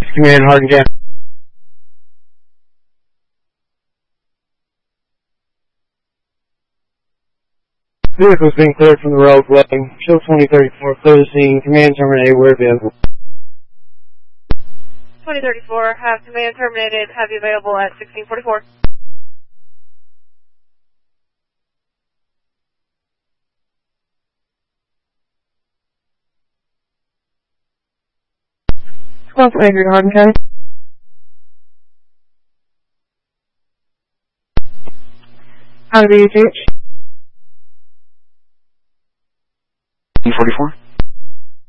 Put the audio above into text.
Command Hardin County. Vehicle's being cleared from the roadway. Show 2034, clear the scene. Command terminated where available. 2034, have command terminated, have you available at 1644. Squawk Angry Hardin County. How to be UTH? 44.